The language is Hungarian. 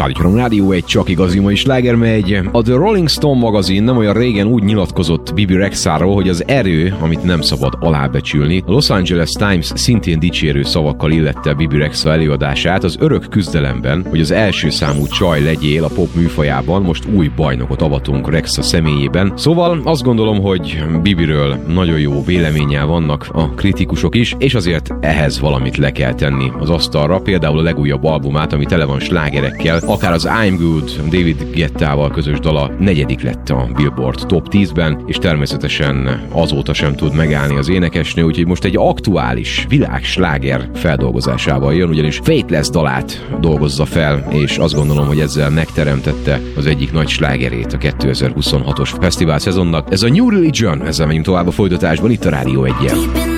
Szállíthatom Rádió egy csak igazi mai sláger megy. A The Rolling Stone magazin nem olyan régen úgy nyilatkozott Bibi Rexháról, hogy az erő, amit nem szabad alábecsülni. A Los Angeles Times szintén dicsérő szavakkal illette Bibi Rexha előadását az örök küzdelemben, hogy az első számú csaj legyél a pop műfajában, most új bajnokot avatunk Rexha személyében. Szóval azt gondolom, hogy Bibiről nagyon jó véleménnyel vannak a kritikusok is, és azért ehhez valamit le kell tenni az asztalra, például a legújabb albumát, ami tele van slágerekkel, akár az I'm Good David Guettával közös dala 4. lett a Billboard Top 10-ben, és természetesen azóta sem tud megállni az énekesnő, úgyhogy most egy aktuális világsláger feldolgozásával jön, ugyanis Faithless dalát dolgozza fel, és azt gondolom, hogy ezzel megteremtette az egyik nagy slágerét a 2026-os fesztivál szezonnak. Ez a New Religion, ezzel megyünk tovább a folytatásban itt a Rádió 1-jel.